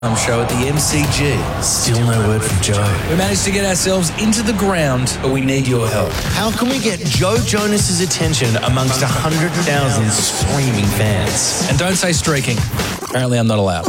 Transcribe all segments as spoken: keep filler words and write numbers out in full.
I'm show at the M C G. Still no word from Joe. We managed to get ourselves into the ground, but we need your help. How can we get Joe Jonas's attention amongst one hundred thousand screaming fans? And don't say streaking. Apparently I'm not allowed.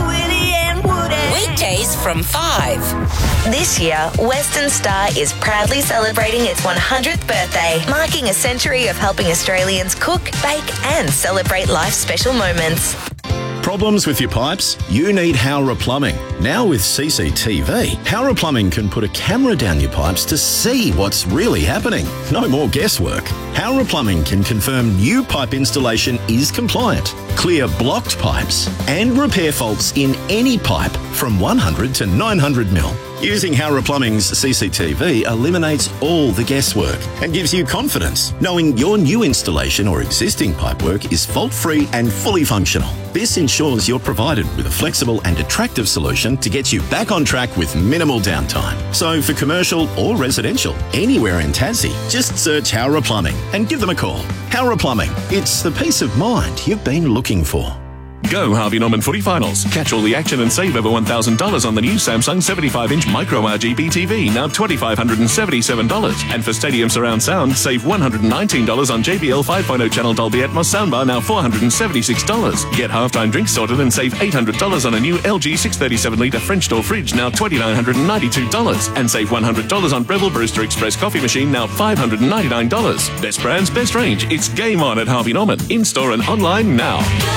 Weekdays from five. This year, Western Star is proudly celebrating its one hundredth birthday, marking a century of helping Australians cook, bake and celebrate life's special moments. Problems with your pipes? You need Howrah Plumbing. Now with C C T V, Howrah Plumbing can put a camera down your pipes to see what's really happening. No more guesswork. Howrah Plumbing can confirm new pipe installation is compliant, clear blocked pipes, and repair faults in any pipe from one hundred to nine hundred mil. Using Howrah Plumbing's C C T V eliminates all the guesswork and gives you confidence knowing your new installation or existing pipework is fault-free and fully functional. This ensures you're provided with a flexible and attractive solution to get you back on track with minimal downtime. So for commercial or residential, anywhere in Tassie, just search Howrah Plumbing and give them a call. Howrah Plumbing, it's the peace of mind you've been looking for. Go Harvey Norman Footy Finals. Catch all the action and save over one thousand dollars on the new Samsung seventy-five inch Micro R G B T V, now two thousand five hundred seventy-seven dollars. And for Stadium Surround Sound, save one hundred nineteen dollars on J B L five point oh channel Dolby Atmos soundbar, now four hundred seventy-six dollars. Get halftime drinks sorted and save eight hundred dollars on a new L G six thirty-seven litre French door fridge, now two thousand nine hundred ninety-two dollars. And save one hundred dollars on Breville Brewster Express coffee machine, now five hundred ninety-nine dollars. Best brands, best range. It's game on at Harvey Norman. In-store and online now.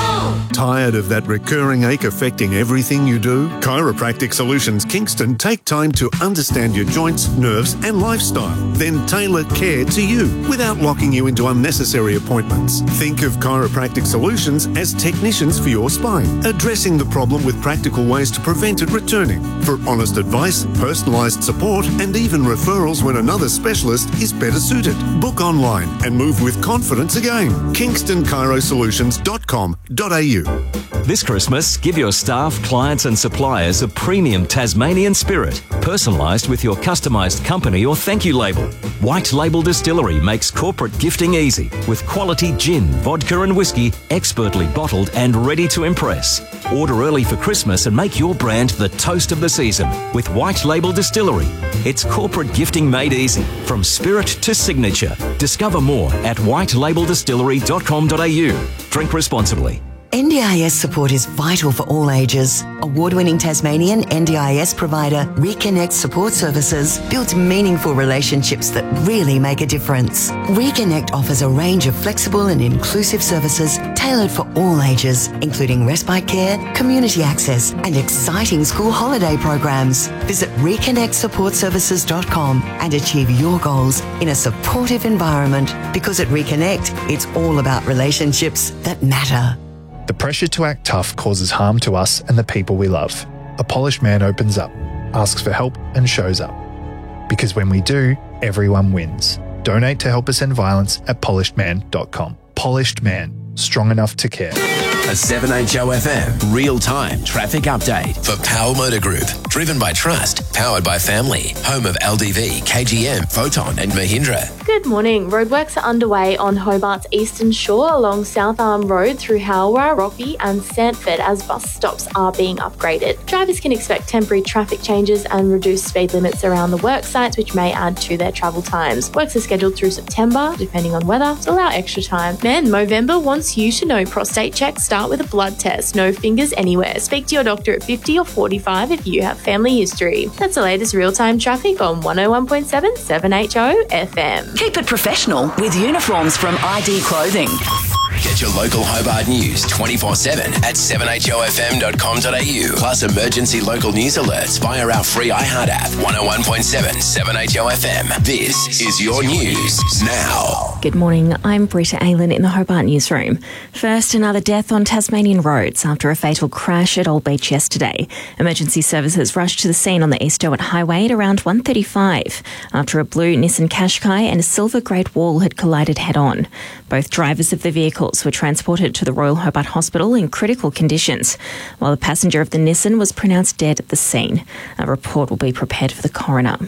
Tired of that recurring ache affecting everything you do? Chiropractic Solutions Kingston take time to understand your joints, nerves and lifestyle, then tailor care to you without locking you into unnecessary appointments. Think of Chiropractic Solutions as technicians for your spine, addressing the problem with practical ways to prevent it returning. For honest advice, personalised support and even referrals when another specialist is better suited. Book online and move with confidence again. kingston chiro solutions dot com dot a u. This Christmas, give your staff, clients and suppliers a premium Tasmanian spirit, personalised with your customised company or thank you label. White Label Distillery makes corporate gifting easy with quality gin, vodka and whiskey, expertly bottled and ready to impress. Order early for Christmas and make your brand the toast of the season with White Label Distillery. It's corporate gifting made easy, from spirit to signature. Discover more at white label distillery dot com dot a u. Drink responsibly. N D I S support is vital for all ages. Award-winning Tasmanian N D I S provider Reconnect Support Services builds meaningful relationships that really make a difference. Reconnect offers a range of flexible and inclusive services tailored for all ages, including respite care, community access and exciting school holiday programs. Visit reconnect support services dot com and achieve your goals in a supportive environment, because at Reconnect, it's all about relationships that matter. The pressure to act tough causes harm to us and the people we love. A polished man opens up, asks for help and shows up. Because when we do, everyone wins. Donate to Help Us End Violence at polished man dot com. Polished Man, strong enough to care. A seven H O F M real-time traffic update for Powell Motor Group. Driven by trust, powered by family. Home of L D V, K G M, Photon and Mahindra. Good morning. Roadworks are underway on Hobart's eastern shore along South Arm Road through Howrah, Rocky and Sandford as bus stops are being upgraded. Drivers can expect temporary traffic changes and reduced speed limits around the work sites, which may add to their travel times. Works are scheduled through September, depending on weather, to allow extra time. Men, Movember wants you to know prostate checks start with a blood test. No fingers anywhere. Speak to your doctor at fifty or forty-five if you have family history. That's the latest real-time traffic on one oh one point seven seven H O F M. Keep it professional with uniforms from I D Clothing. Get your local Hobart news twenty-four seven at seven H O F M dot com dot a u. Plus emergency local news alerts via our free iHeart app. one oh one point seven seven H O F M. This is your news now. Good morning, I'm Britta Aylan in the Hobart newsroom. First, another death on Tasmanian roads after a fatal crash at Old Beach yesterday. Emergency services rushed to the scene on the East Derwent Highway at around one thirty-five after a blue Nissan Qashqai and a silver Great Wall had collided head-on. Both drivers of the vehicles were transported to the Royal Hobart Hospital in critical conditions, while the passenger of the Nissan was pronounced dead at the scene. A report will be prepared for the coroner.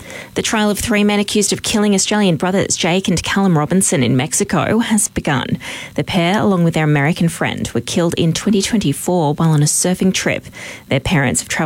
The trial of three men accused of killing Australian brothers Jake and Callum Robinson in Mexico has begun. The pair, along with their American friend, were killed in twenty twenty-four while on a surfing trip. Their parents have travelled